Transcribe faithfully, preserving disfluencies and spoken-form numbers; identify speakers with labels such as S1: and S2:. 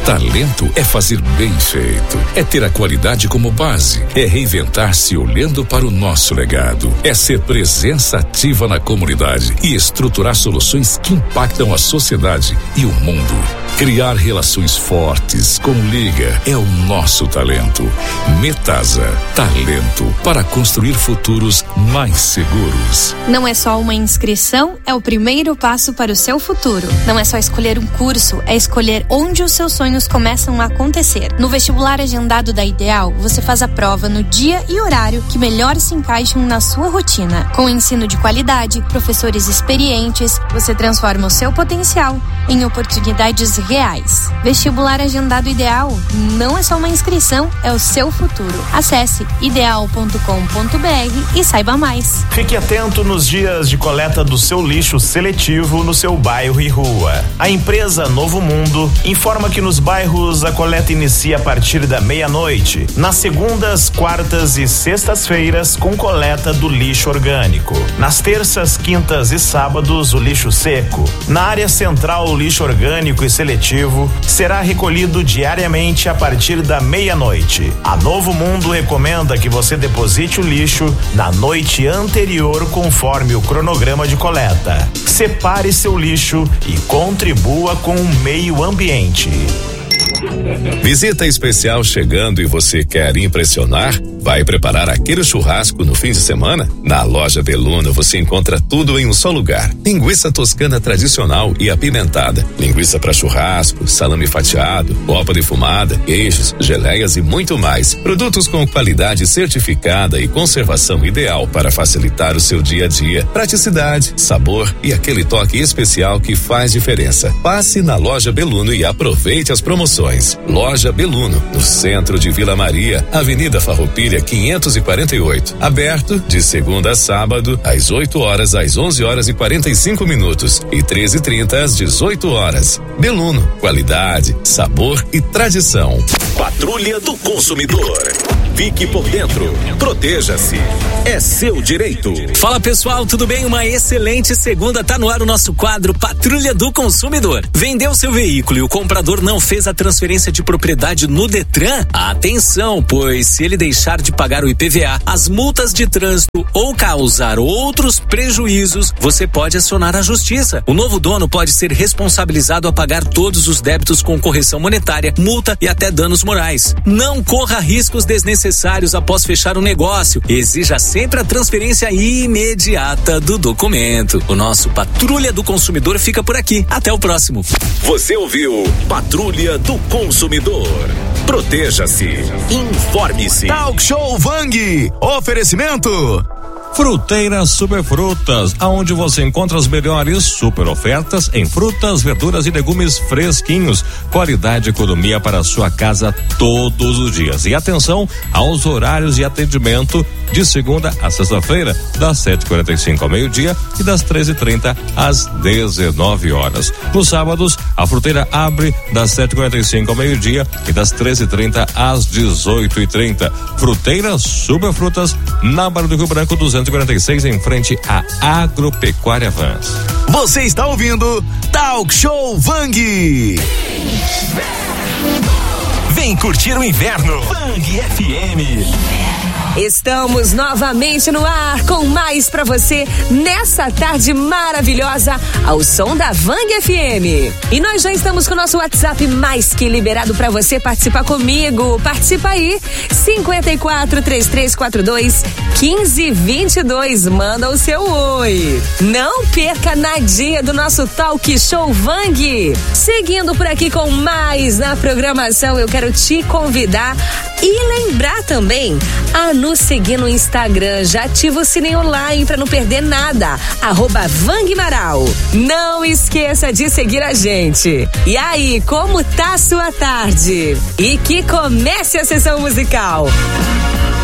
S1: Talento é fazer bem feito, é ter a qualidade como base, é reinventar-se olhando para o nosso legado, é ser presença ativa na comunidade e estruturar soluções que impactam a sociedade e o mundo. Criar relações fortes com Liga é o nosso talento. Metasa, talento para construir futuros mais seguros.
S2: Não é só uma inscrição, é o primeiro passo para o seu futuro. Não é só escolher um curso, é escolher onde os seus sonhos começam a acontecer. No vestibular agendado da Ideal, você faz a prova no dia e horário que melhor se encaixam na sua rotina. Com ensino de qualidade, professores experientes, você transforma o seu potencial em oportunidades reais. Vestibular agendado Ideal não é só uma inscrição, é o seu futuro. Acesse ideal ponto com ponto b r e saiba mais.
S3: Fique atento nos dias de coleta do seu lixo seletivo no seu bairro e rua. A empresa Novo Mundo informa que nos bairros a coleta inicia a partir da meia-noite, nas segundas, quartas e sextas-feiras com coleta do lixo orgânico. Nas terças, quintas e sábados o lixo seco. Na área central o lixo orgânico e seletivo será recolhido diariamente a partir da meia-noite. A Novo Mundo recomenda que você deposite o lixo na noite anterior conforme o cronograma de coleta. Separe seu lixo e contribua com o meio ambiente.
S4: Visita especial chegando e você quer impressionar? Vai preparar aquele churrasco no fim de semana? Na loja Beluna você encontra tudo em um só lugar. Linguiça toscana tradicional e apimentada, linguiça para churrasco, salame fatiado, copa defumada, queijos, geleias e muito mais. Produtos com qualidade certificada e conservação ideal para facilitar o seu dia a dia. Praticidade, sabor e aquele toque especial que faz diferença. Passe na loja Beluno e aproveite as promoções. Loja Beluno, no centro de Vila Maria, Avenida Farroupilha quinhentos e quarenta e oito. Aberto de segunda a sábado, às oito horas às onze horas e quarenta e cinco minutos e treze e trinta às dezoito horas. Beluno, qualidade, sabor e tradição.
S5: Patrulha do Consumidor. Fique por dentro. Proteja-se. É seu direito.
S6: Fala pessoal, tudo bem? Uma excelente segunda. Tá no ar o nosso quadro Patrulha do Consumidor. Vendeu seu veículo e o comprador não fez a transferência de propriedade no Detran? Atenção, pois se ele deixar de pagar o I P V A, as multas de trânsito ou causar outros prejuízos, você pode acionar a justiça. O novo dono pode ser responsabilizado a pagar todos os débitos com correção monetária, multa e até danos morais. Não corra riscos desnecessários após fechar o negócio. Exija sempre a transferência imediata do documento. O nosso Patrulha do Consumidor fica por aqui. Até o próximo.
S5: Você ouviu Patrulha do Consumidor. Proteja-se. Informe-se.
S7: Talk Show Vang. Oferecimento
S8: Fruteira Superfrutas, aonde você encontra as melhores super ofertas em frutas, verduras e legumes fresquinhos. Qualidade e economia para a sua casa todos os dias. E atenção aos horários de atendimento de segunda a sexta-feira, das sete e quarenta e cinco ao meio-dia e das treze e trinta às dezenove horas. Nos sábados, a fruteira abre das sete e quarenta e cinco ao meio-dia e das treze e trinta às dezoito e trinta. Fruteira Superfrutas, na Barra do Rio Branco duzentos e quarenta e seis, em frente à Agropecuária Vans.
S7: Você está ouvindo Talk Show Vang.
S5: Vem curtir o inverno. Vang F M.
S9: Estamos novamente no ar com mais pra você nessa tarde maravilhosa ao som da Vang F M. E nós já estamos com o nosso WhatsApp mais que liberado pra você participar comigo. Participa aí, cinquenta e quatro, trinta e três quarenta e dois, quinze, vinte e dois. Manda o seu oi. Não perca nadinha do nosso Talk Show Vang. Seguindo por aqui com mais na programação, eu quero te convidar e lembrar também a nos seguir no Instagram. Já ativa o sininho online pra não perder nada. Arroba Vangmaral. Não esqueça de seguir a gente. E aí, como tá a sua tarde? E que comece a sessão musical.